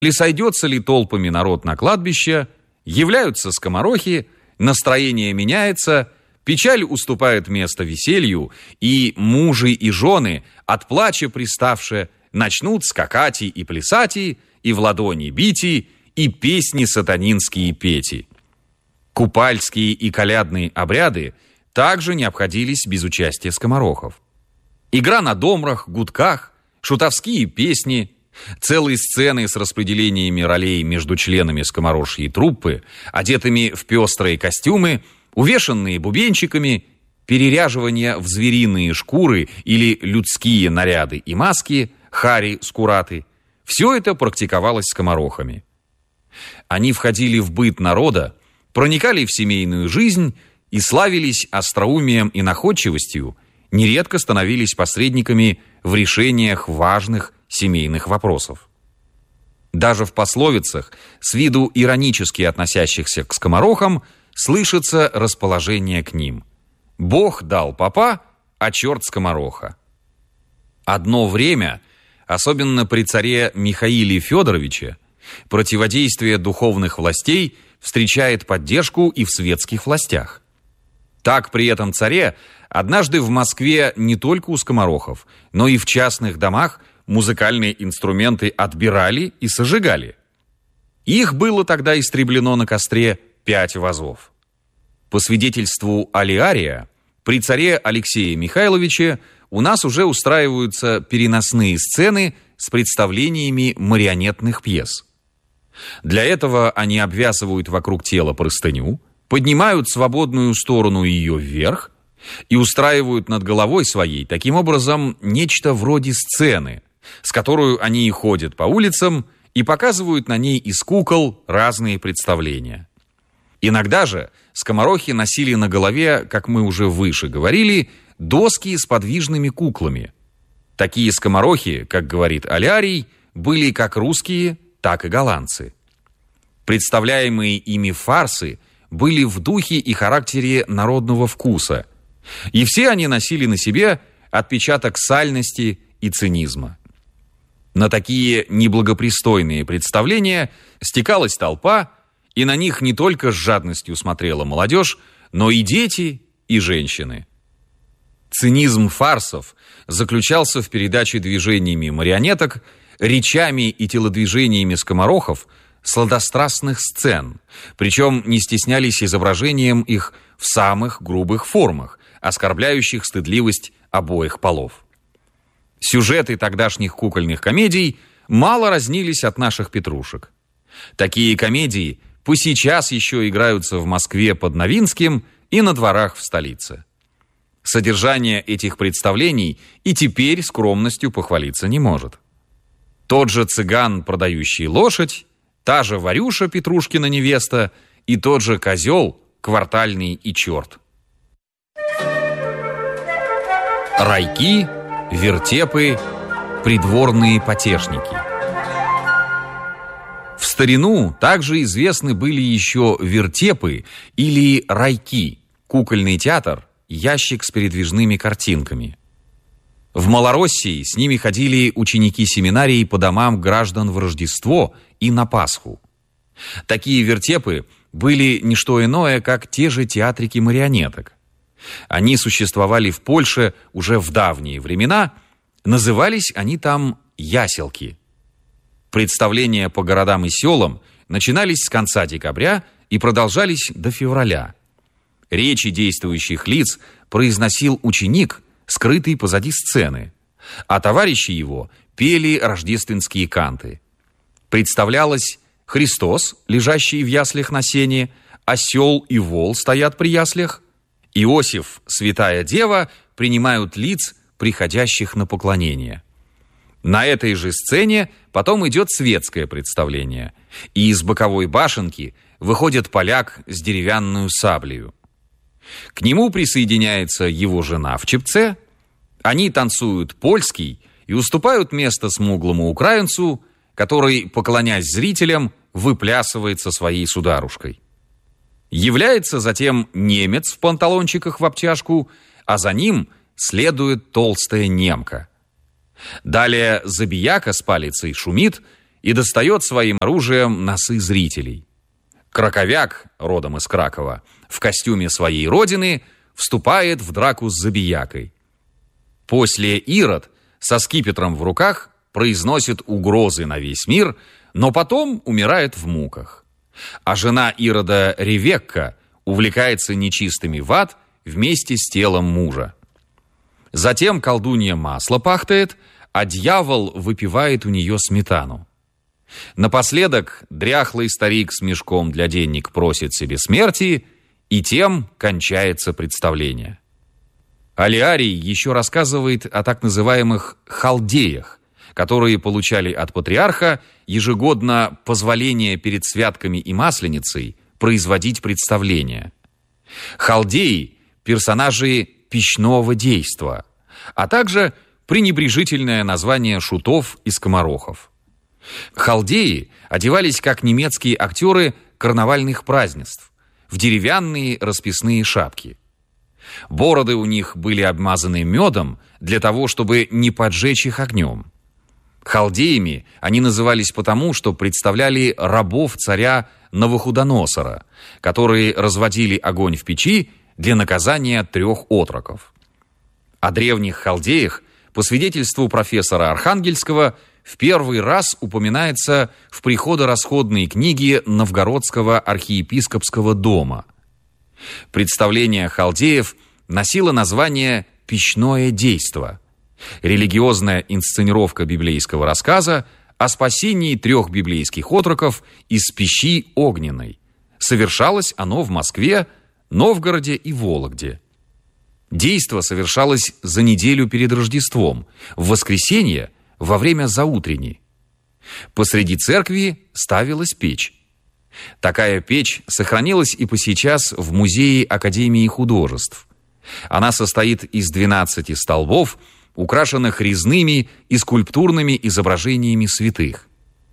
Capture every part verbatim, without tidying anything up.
Или сойдется ли толпами народ на кладбище, являются скоморохи, настроение меняется, печаль уступает место веселью, и мужи и жены, от плача приставшие, начнут скакати и плясати, и в ладони бити, и песни сатанинские пети. Купальские и колядные обряды также не обходились без участия скоморохов. Игра на домрах, гудках, шутовские песни, целые сцены с распределениями ролей между членами скоморожьей труппы, одетыми в пестрые костюмы, увешанные бубенчиками, переряживание в звериные шкуры или людские наряды и маски, хари, скураты. Все это практиковалось скоморохами. Они входили в быт народа, проникали в семейную жизнь и славились остроумием и находчивостью, нередко становились посредниками в решениях важных семейных вопросов. Даже в пословицах, с виду иронически относящихся к скоморохам, слышится расположение к ним. «Бог дал попа, а черт скомороха». Одно время, особенно при царе Михаиле Федоровиче, противодействие духовных властей встречает поддержку и в светских властях. Так при этом царе однажды в Москве не только у скоморохов, но и в частных домах музыкальные инструменты отбирали и сожигали. Их было тогда истреблено на костре пять вазов. По свидетельству Алиария, при царе Алексее Михайловиче у нас уже устраиваются переносные сцены с представлениями марионетных пьес. Для этого они обвязывают вокруг тела простыню, поднимают свободную сторону ее вверх и устраивают над головой своей таким образом нечто вроде сцены, с которой они и ходят по улицам и показывают на ней из кукол разные представления. Иногда же скоморохи носили на голове, как мы уже выше говорили, доски с подвижными куклами. Такие скоморохи, как говорит Алиарий, были как русские, так и голландцы. Представляемые ими фарсы были в духе и характере народного вкуса, и все они носили на себе отпечаток сальности и цинизма. На такие неблагопристойные представления стекалась толпа, и на них не только с жадностью смотрела молодежь, но и дети, и женщины. Цинизм фарсов заключался в передаче движениями марионеток, речами и телодвижениями скоморохов сладострастных сцен, причем не стеснялись изображением их в самых грубых формах, оскорбляющих стыдливость обоих полов. Сюжеты тогдашних кукольных комедий мало разнились от наших петрушек. Такие комедии по сейчас еще играются в Москве под Новинским и на дворах в столице. Содержание этих представлений и теперь скромностью похвалиться не может. Тот же цыган, продающий лошадь, та же Варюша, Петрушкина невеста, и тот же козел, квартальный и черт. Райки, вертепы, придворные потешники. В старину также известны были еще вертепы или райки, кукольный театр, ящик с передвижными картинками. В Малороссии с ними ходили ученики семинарии по домам граждан в Рождество и на Пасху. Такие вертепы были не что иное, как те же театрики марионеток. Они существовали в Польше уже в давние времена, назывались они там яселки. Представления по городам и селам начинались с конца декабря и продолжались до февраля. Речи действующих лиц произносил ученик, скрытый позади сцены, а товарищи его пели рождественские канты. Представлялось Христос, лежащий в яслях на сене, осел и вол стоят при яслях, Иосиф, святая дева, принимают лиц, приходящих на поклонение. На этой же сцене потом идет светское представление, и из боковой башенки выходит поляк с деревянную саблею. К нему присоединяется его жена в чепце, они танцуют польский и уступают место смуглому украинцу, который, поклонясь зрителям, выплясывает со своей сударушкой. Является затем немец в панталончиках в обтяжку, а за ним следует толстая немка. Далее забияка с палицей шумит, и достает своим оружием носы зрителей. Краковяк, родом из Кракова, в костюме своей родины вступает в драку с забиякой. После Ирод со скипетром в руках произносит угрозы на весь мир, но потом умирает в муках. А жена Ирода Ревекка увлекается нечистыми в ад вместе с телом мужа. Затем колдунья масло пахтает, а дьявол выпивает у нее сметану. Напоследок дряхлый старик с мешком для денег просит себе смерти, и тем кончается представление. Алиарий еще рассказывает о так называемых халдеях, которые получали от патриарха ежегодно позволение перед святками и Масленицей производить представления. Халдеи – персонажи пищного действа, а также пренебрежительное название шутов и скоморохов. Халдеи одевались как немецкие актеры карнавальных празднеств в деревянные расписные шапки. Бороды у них были обмазаны медом для того, чтобы не поджечь их огнем. Халдеями они назывались потому, что представляли рабов царя Навуходоносора, которые разводили огонь в печи для наказания трех отроков. О древних халдеях, по свидетельству профессора Архангельского, в первый раз упоминается в приходо-расходной книге Новгородского архиепископского дома. Представление халдеев носило название «Пищное действо», религиозная инсценировка библейского рассказа о спасении трех библейских отроков из печи огненной. Совершалось оно в Москве, Новгороде и Вологде. Действо совершалось за неделю перед Рождеством, в воскресенье, во время заутрени. Посреди церкви ставилась печь. Такая печь сохранилась и по сейчас в музее Академии художеств. Она состоит из двенадцати столбов, украшенных резными и скульптурными изображениями святых.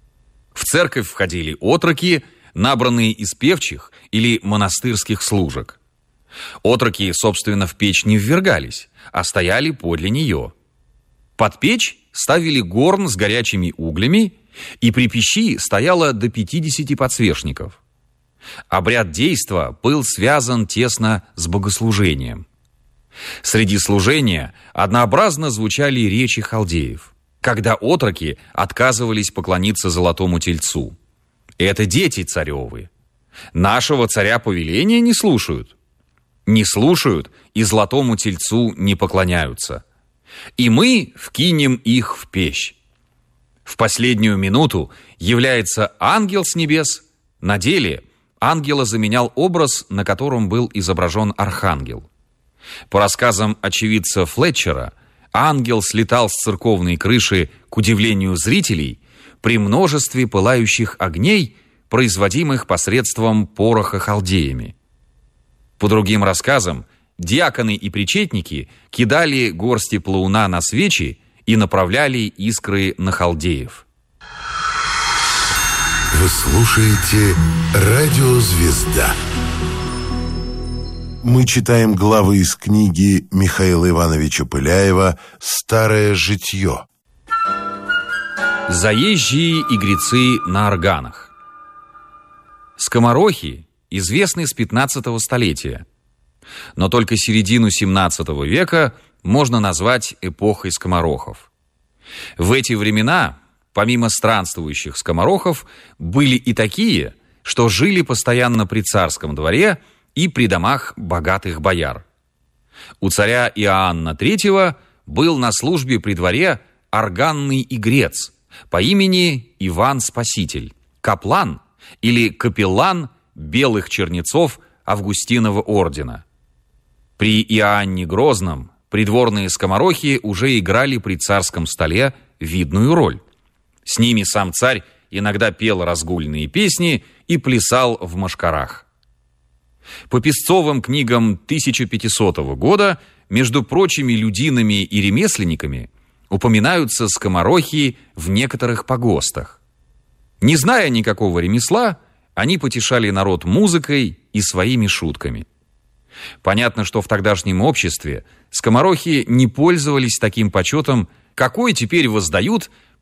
В церковь входили отроки, набранные из певчих или монастырских служек. Отроки, собственно, в печь не ввергались, а стояли подле нее. Под печь ставили горн с горячими углями, и при печи стояло до пятидесяти подсвечников. Обряд действа был связан тесно с богослужением. Среди служения однообразно звучали речи халдеев, когда отроки отказывались поклониться золотому тельцу. Это дети царевы. Нашего царя повеления не слушают. Не слушают и золотому тельцу не поклоняются. И мы вкинем их в печь. В последнюю минуту является ангел с небес. На деле ангела заменял образ, на котором был изображен архангел. По рассказам очевидца Флетчера, ангел слетал с церковной крыши к удивлению зрителей при множестве пылающих огней, производимых посредством пороха халдеями. По другим рассказам, диаконы и причетники кидали горсти плауна на свечи и направляли искры на халдеев. Вы слушаете «Радио Звезда». Мы читаем главы из книги Михаила Ивановича Пыляева «Старое житье». Заезжие игрецы на органах. Скоморохи известны с пятнадцатого столетия, но только середину семнадцатого века можно назвать эпохой скоморохов. В эти времена, помимо странствующих скоморохов, были и такие, что жили постоянно при царском дворе и при домах богатых бояр. У царя Иоанна третьего был на службе при дворе органный игрец по имени Иван Спаситель, каплан или капеллан белых чернецов Августинова ордена. При Иоанне Грозном придворные скоморохи уже играли при царском столе видную роль. С ними сам царь иногда пел разгульные песни и плясал в мошкарах. По песцовым книгам тысяча пятисотого года между прочими людинами и ремесленниками упоминаются скоморохи в некоторых погостах. Не зная никакого ремесла, они потешали народ музыкой и своими шутками. Понятно, что в тогдашнем обществе скоморохи не пользовались таким почетом, какой теперь воздают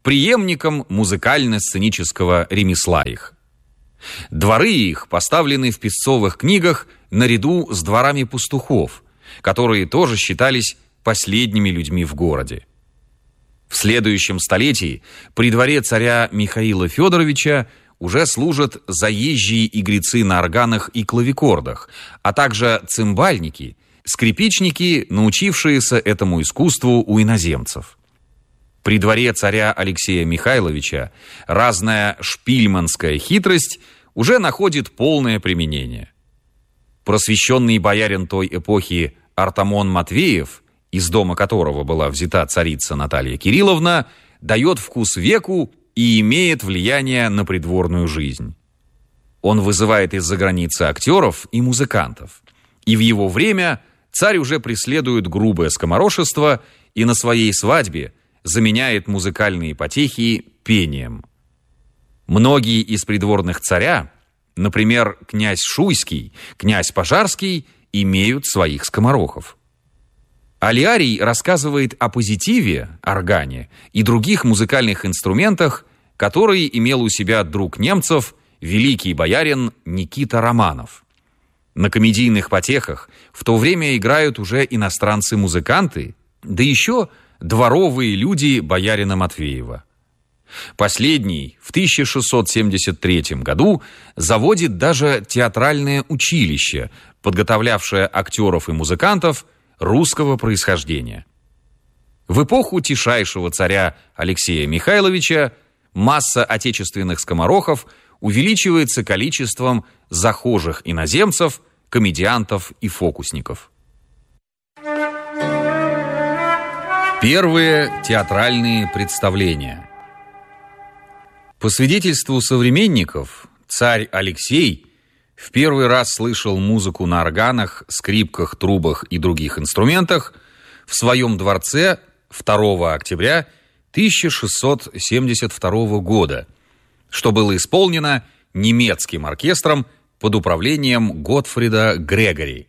преемником музыкально-сценического ремесла их. Дворы их поставлены в песцовых книгах наряду с дворами пастухов, которые тоже считались последними людьми в городе. В следующем столетии при дворе царя Михаила Федоровича уже служат заезжие игрецы на органах и клавикордах, а также цимбальники, скрипичники, научившиеся этому искусству у иноземцев. При дворе царя Алексея Михайловича разная шпильманская хитрость уже находит полное применение. Просвещенный боярин той эпохи Артамон Матвеев, из дома которого была взята царица Наталья Кирилловна, дает вкус веку и имеет влияние на придворную жизнь. Он вызывает из-за границы актеров и музыкантов. И в его время царь уже преследует грубое скоморошество и на своей свадьбе заменяет музыкальные потехи пением. Многие из придворных царя, например, князь Шуйский, князь Пожарский, имеют своих скоморохов. Алиарий рассказывает о позитиве, органе и других музыкальных инструментах, которые имел у себя друг немцев, великий боярин Никита Романов. На комедийных потехах в то время играют уже иностранцы-музыканты, да еще дворовые люди боярина Матвеева. Последний в тысяча шестьсот семьдесят третьем году заводит даже театральное училище, подготовлявшее актеров и музыкантов русского происхождения. В эпоху тишайшего царя Алексея Михайловича масса отечественных скоморохов увеличивается количеством захожих иноземцев, комедиантов и фокусников. Первые театральные представления. По свидетельству современников, царь Алексей в первый раз слышал музыку на органах, скрипках, трубах и других инструментах в своем дворце второго октября тысяча шестьсот семьдесят второго года, что было исполнено немецким оркестром под управлением Готфрида Грегори.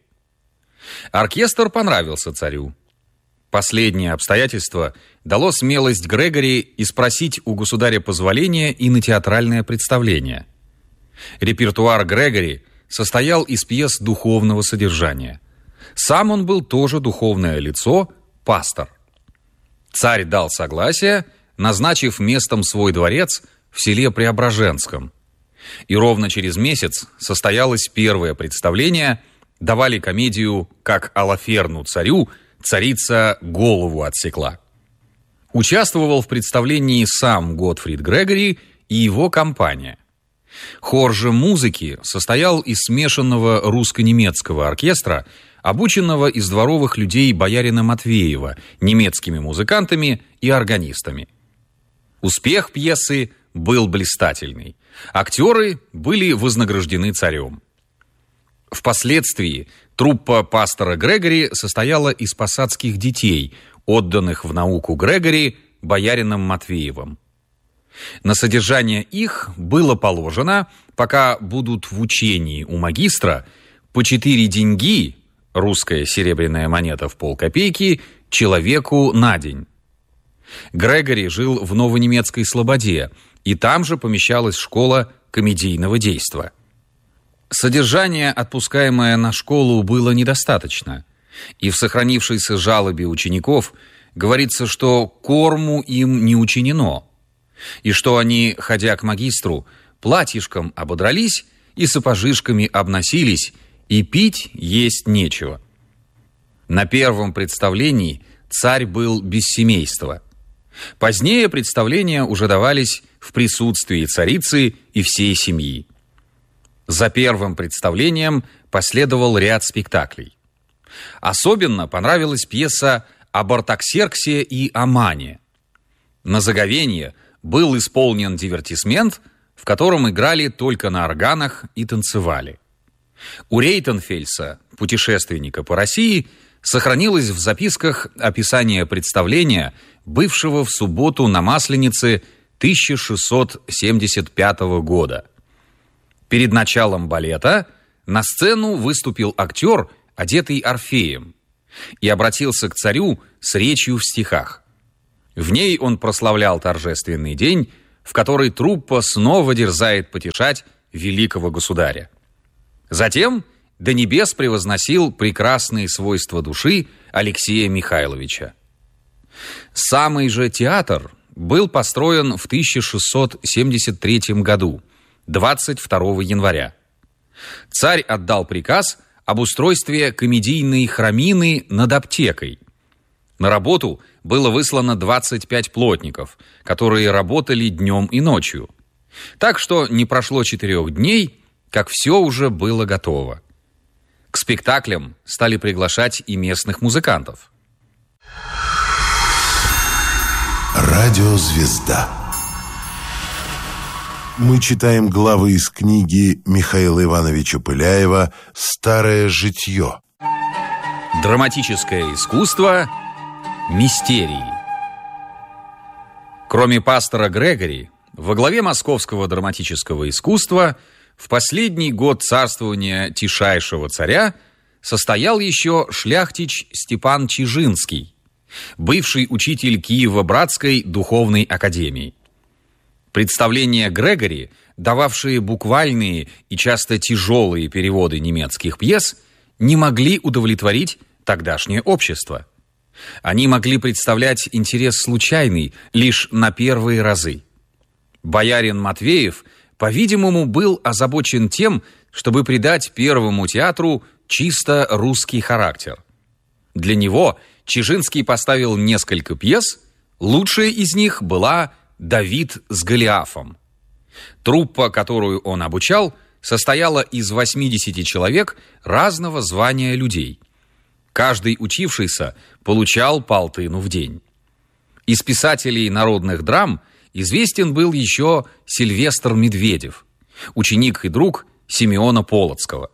Оркестр понравился царю. Последнее обстоятельство дало смелость Грегори и спросить у государя позволения и на театральное представление. Репертуар Грегори состоял из пьес духовного содержания. Сам он был тоже духовное лицо, пастор. Царь дал согласие, назначив местом свой дворец в селе Преображенском. И ровно через месяц состоялось первое представление, давали комедию «Как Алаферну царю царица голову отсекла». Участвовал в представлении сам Готфрид Грегори и его компания. Хор же музыки состоял из смешанного русско-немецкого оркестра, обученного из дворовых людей боярина Матвеева, немецкими музыкантами и органистами. Успех пьесы был блистательный. Актеры были вознаграждены царем. Впоследствии труппа пастора Грегори состояла из посадских детей, отданных в науку Грегори боярином Матвеевым. На содержание их было положено, пока будут в учении у магистра, по четыре деньги, русская серебряная монета в полкопейки, человеку на день. Грегори жил в Новонемецкой Слободе, и там же помещалась школа комедийного действа. Содержание, отпускаемое на школу, было недостаточно, и в сохранившейся жалобе учеников говорится, что корму им не учинено, и что они, ходя к магистру, платьишком ободрались и сапожишками обносились, и пить есть нечего. На первом представлении царь был без семейства. Позднее представления уже давались в присутствии царицы и всей семьи. За первым представлением последовал ряд спектаклей. Особенно понравилась пьеса об Артаксерксе и Амане. На заговенье был исполнен дивертисмент, в котором играли только на органах и танцевали. У Рейтенфельса, путешественника по России, сохранилось в записках описание представления, бывшего в субботу на Масленице тысяча шестьсот семьдесят пятого года. Перед началом балета на сцену выступил актер, одетый Орфеем, и обратился к царю с речью в стихах. В ней он прославлял торжественный день, в который труппа снова дерзает потешать великого государя. Затем до небес превозносил прекрасные свойства души Алексея Михайловича. Самый же театр был построен в тысяча шестьсот семьдесят третьем году, двадцать второго января. Царь отдал приказ об устройстве комедийной храмины над аптекой. На работу было выслано двадцать пять плотников, которые работали днем и ночью. Так что не прошло четырех дней, как все уже было готово. К спектаклям стали приглашать и местных музыкантов. Радиозвезда. Мы читаем главы из книги Михаила Ивановича Пыляева «Старое житье». Драматическое искусство мистерии. Кроме пастора Грегори, во главе московского драматического искусства в последний год царствования тишайшего царя состоял еще шляхтич Степан Чижинский, бывший учитель Киево-Братской духовной академии. Представления Грегори, дававшие буквальные и часто тяжелые переводы немецких пьес, не могли удовлетворить тогдашнее общество. Они могли представлять интерес случайный лишь на первые разы. Боярин Матвеев, по-видимому, был озабочен тем, чтобы придать Первому театру чисто русский характер. Для него Чижинский поставил несколько пьес, лучшая из них была «Давид с Голиафом». Труппа, которую он обучал, состояла из восьмидесяти человек разного звания людей. Каждый учившийся получал полтыну в день. Из писателей народных драм известен был еще Сильвестр Медведев, ученик и друг Симеона Полоцкого.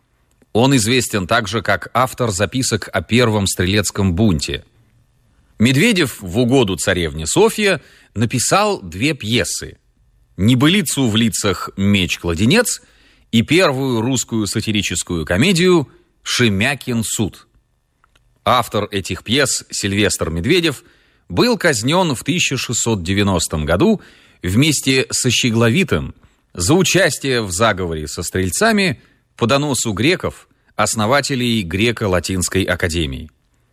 Он известен также как автор записок о первом стрелецком бунте. Медведев в угоду царевне Софье написал две пьесы: «Небылицу в лицах меч-кладенец» и первую русскую сатирическую комедию «Шемякин суд». Автор этих пьес, Сильвестр Медведев, был казнен в тысяча шестьсот девяностом году вместе со Щегловитым за участие в заговоре со стрельцами по доносу греков, основателей Греко-Латинской академии.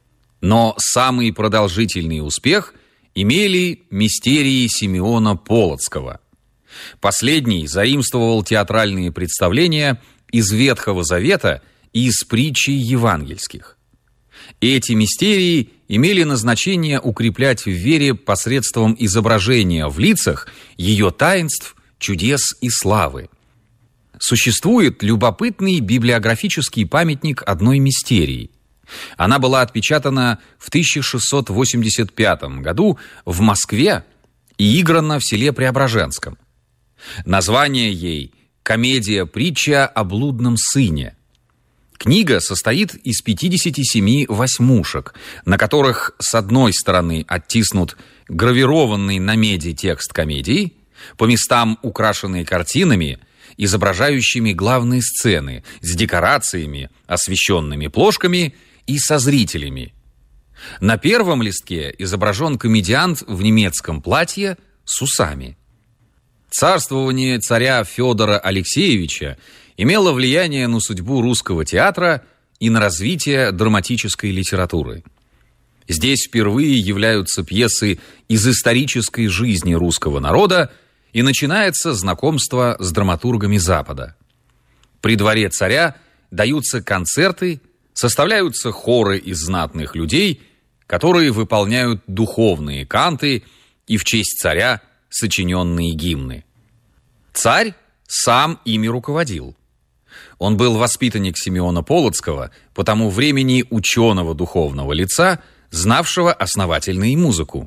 Но самый продолжительный успех имели мистерии Симеона Полоцкого. Последний заимствовал театральные представления из Ветхого Завета и из притчей евангельских. Эти мистерии имели назначение укреплять в вере посредством изображения в лицах ее таинств, чудес и славы. Существует любопытный библиографический памятник одной мистерии. Она была отпечатана в тысяча шестьсот восемьдесят пятом году в Москве и играна в селе Преображенском. Название ей «Комедия-притча о блудном сыне». Книга состоит из пятидесяти семи восьмушек, на которых с одной стороны оттиснут гравированный на меди текст комедии, по местам украшенный картинами, изображающими главные сцены, с декорациями, освещенными плошками и со зрителями. На первом листке изображен комедиант в немецком платье с усами. Царствование царя Федора Алексеевича имело влияние на судьбу русского театра и на развитие драматической литературы. Здесь впервые являются пьесы из исторической жизни русского народа и начинается знакомство с драматургами Запада. При дворе царя даются концерты, составляются хоры из знатных людей, которые выполняют духовные канты и в честь царя сочиненные гимны. Царь сам ими руководил. Он был воспитанник Симеона Полоцкого, по тому времени ученого духовного лица, знавшего основательно и музыку.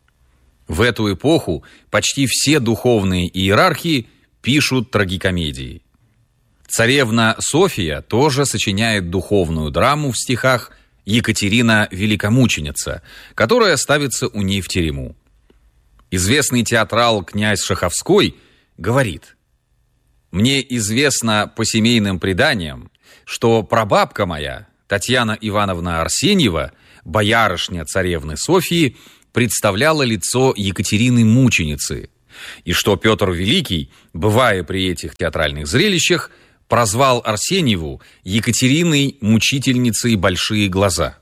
В эту эпоху почти все духовные иерархи пишут трагикомедии. Царевна Софья тоже сочиняет духовную драму в стихах «Екатерина Великомученица», которая ставится у ней в терему. Известный театрал князь Шаховской говорит: «Мне известно по семейным преданиям, что прабабка моя, Татьяна Ивановна Арсеньева, боярышня царевны Софьи, представляло лицо Екатерины-мученицы, и что Петр Великий, бывая при этих театральных зрелищах, прозвал Арсеньеву Екатериной мучительницей большие глаза.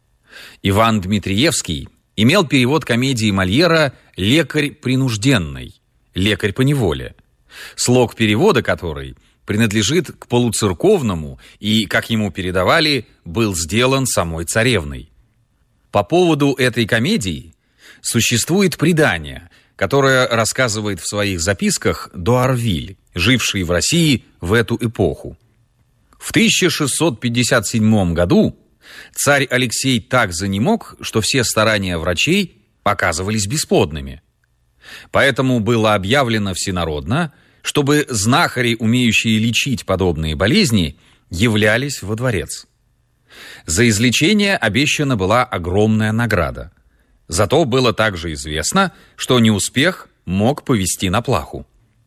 Иван Дмитриевский имел перевод комедии Мольера «Лекарь принужденный», «Лекарь по неволе», слог перевода которой принадлежит к полуцерковному и, как ему передавали, был сделан самой царевной. По поводу этой комедии существует предание, которое рассказывает в своих записках Дуарвиль, живший в России в эту эпоху. В тысяча шестьсот пятьдесят седьмом году царь Алексей так занемог, что все старания врачей оказывались бесплодными. Поэтому было объявлено всенародно, чтобы знахари, умеющие лечить подобные болезни, являлись во дворец. За излечение обещана была огромная награда. Зато было также известно, что неуспех мог повести на плаху.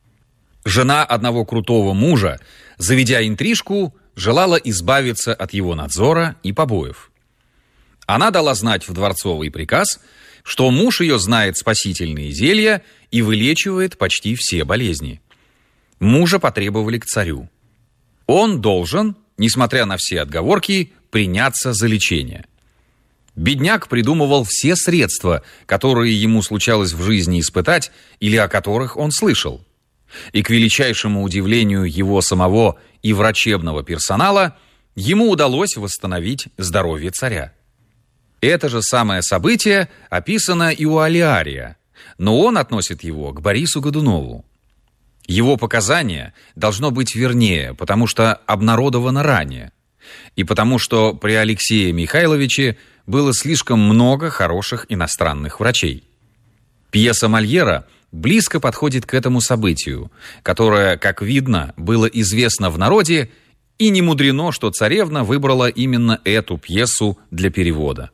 Жена одного крутого мужа, заведя интрижку, желала избавиться от его надзора и побоев. Она дала знать в дворцовый приказ, что муж ее знает спасительные зелья и вылечивает почти все болезни. Мужа потребовали к царю. Он должен, несмотря на все отговорки, приняться за лечение. Бедняк придумывал все средства, которые ему случалось в жизни испытать или о которых он слышал. И к величайшему удивлению его самого и врачебного персонала ему удалось восстановить здоровье царя. Это же самое событие описано и у Алиария, но он относит его к Борису Годунову. Его показания должно быть вернее, потому что обнародовано ранее, и потому что при Алексее Михайловиче было слишком много хороших иностранных врачей. Пьеса Мольера близко подходит к этому событию, которое, как видно, было известно в народе, и не мудрено, что царевна выбрала именно эту пьесу для перевода.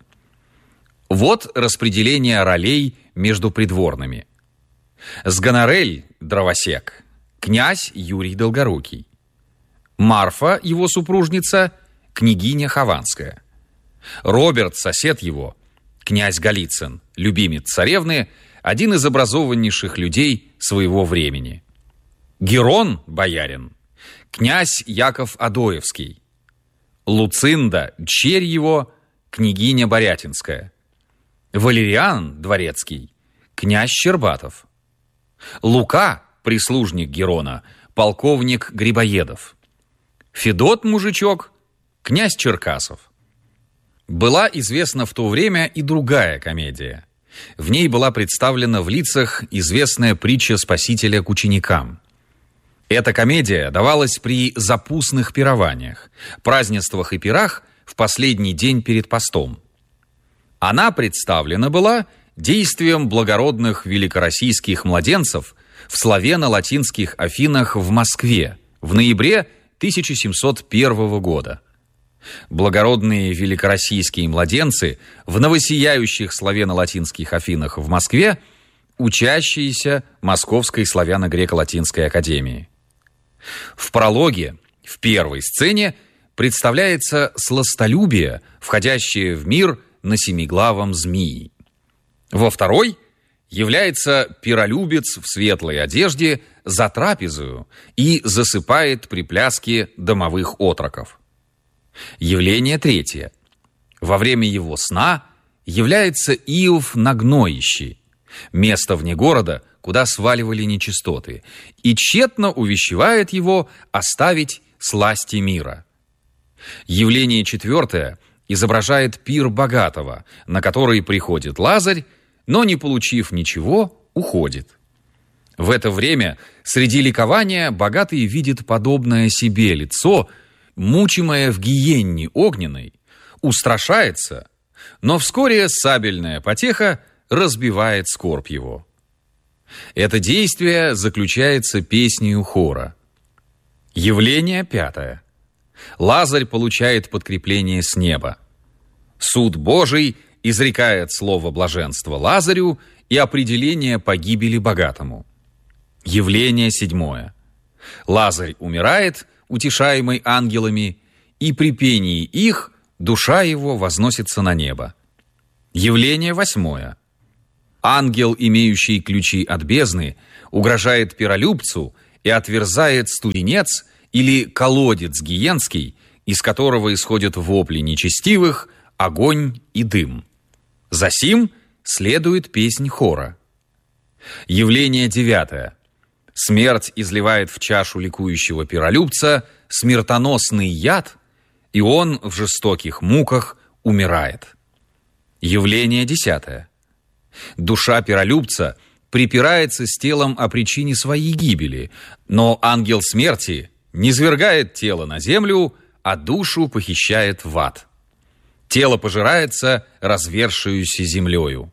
Вот распределение ролей между придворными. Сгонорель – дровосек, князь Юрий Долгорукий. Марфа, его супружница, княгиня Хованская. Роберт, сосед его, князь Голицын, любимец царевны, один из образованнейших людей своего времени. Герон, боярин, князь Яков Адоевский. Луцинда, дщерь его, княгиня Борятинская. Валериан, дворецкий, князь Щербатов. Лука, прислужник Герона, полковник Грибоедов. Федот, мужичок, князь Черкасов. Была известна в то время и другая комедия. В ней была представлена в лицах известная притча Спасителя к ученикам. Эта комедия давалась при запусных пированиях, празднествах и пирах в последний день перед постом. Она представлена была действием благородных великороссийских младенцев в славяно-латинских Афинах в Москве в ноябре тысяча семьсот первого года. Благородные великороссийские младенцы в новосияющих славяно-латинских Афинах в Москве, учащиеся Московской славяно-греко-латинской академии. В прологе, в первой сцене, представляется сластолюбие, входящее в мир на семиглавом змии. Во второй является пиролюбец в светлой одежде за трапезою и засыпает при пляске домовых отроков. Явление третье. Во время его сна является Иов Нагноищий, место вне города, куда сваливали нечистоты, и тщетно увещевает его оставить сласти мира. Явление четвертое изображает пир богатого, на который приходит Лазарь, но, не получив ничего, уходит. В это время среди ликования богатый видит подобное себе лицо, мучимое в гиенне огненной, устрашается, но вскоре сабельная потеха разбивает скорбь его. Это действие заключается песнею хора. Явление пятое. Лазарь получает подкрепление с неба. Суд Божий изрекает слово блаженства Лазарю и определение погибели богатому. Явление седьмое. Лазарь умирает, утешаемый ангелами, и при пении их душа его возносится на небо. Явление восьмое. Ангел, имеющий ключи от бездны, угрожает пиролюбцу и отверзает студенец или колодец гиенский, из которого исходят вопли нечестивых, огонь и дым. Засим следует песнь хора. Явление девятое. Смерть изливает в чашу ликующего пиролюбца смертоносный яд, и он в жестоких муках умирает. Явление десятое. Душа пиролюбца припирается с телом о причине своей гибели, но ангел смерти низвергает тело на землю, а душу похищает в ад. Тело пожирается развершуюся землею.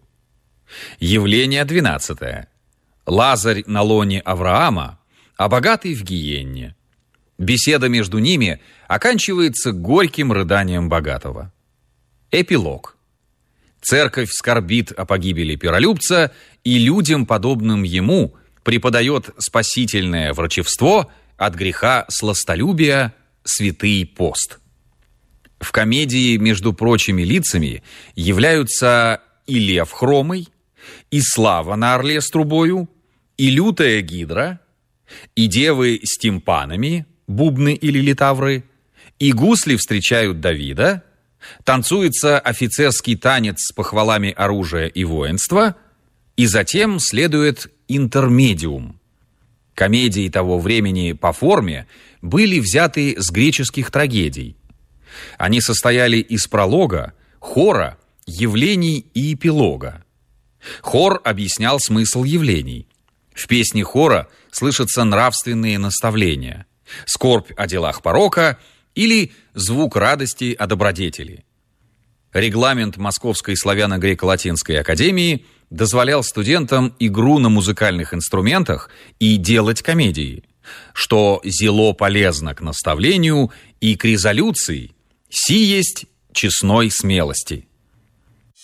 Явление двенадцатое. Лазарь на лоне Авраама, а богатый в гиенне. Беседа между ними оканчивается горьким рыданием богатого. Эпилог. Церковь скорбит о погибели пиролюбца и людям, подобным ему, преподает спасительное врачевство от греха сластолюбия, святый пост. В комедии между прочими лицами являются и лев хромый, и слава на орле с трубою, и лютая гидра, и девы с тимпанами, бубны или литавры, и гусли встречают Давида, танцуется офицерский танец с похвалами оружия и воинства, и затем следует интермедиум. Комедии того времени по форме были взяты с греческих трагедий. Они состояли из пролога, хора, явлений и эпилога. Хор объяснял смысл явлений. В песне хора слышатся нравственные наставления, скорбь о делах порока или звук радости о добродетели. Регламент Московской славяно-греко-латинской академии дозволял студентам игру на музыкальных инструментах и делать комедии, что зело полезно к наставлению и к резолюции, си есть честной смелости.